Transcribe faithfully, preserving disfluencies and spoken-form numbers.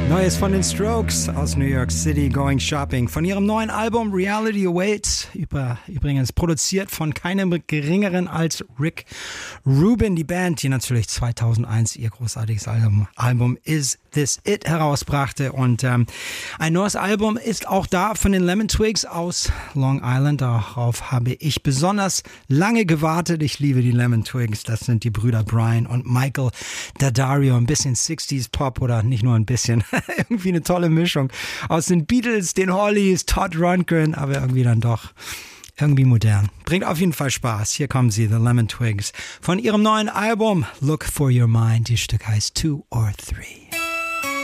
Neues von den Strokes aus New York City, Going Shopping. Von ihrem neuen Album Reality Awaits, über, übrigens produziert von keinem geringeren als Rick Rubin. Die Band, die natürlich zweitausendeins ihr großartiges Album, Album Is This It herausbrachte. Und ähm, ein neues Album ist auch da von den Lemon Twigs aus Long Island. Darauf habe ich besonders lange gewartet. Ich liebe die Lemon Twigs. Das sind die Brüder Brian und Michael Daddario. Ein bisschen sixties Pop oder nicht nur ein bisschen. Irgendwie eine tolle Mischung aus den Beatles, den Hollies, Todd Rundgren, aber irgendwie dann doch irgendwie modern. Bringt auf jeden Fall Spaß. Hier kommen sie, The Lemon Twigs, von ihrem neuen Album Look for Your Mind. Das Stück heißt Two or Three.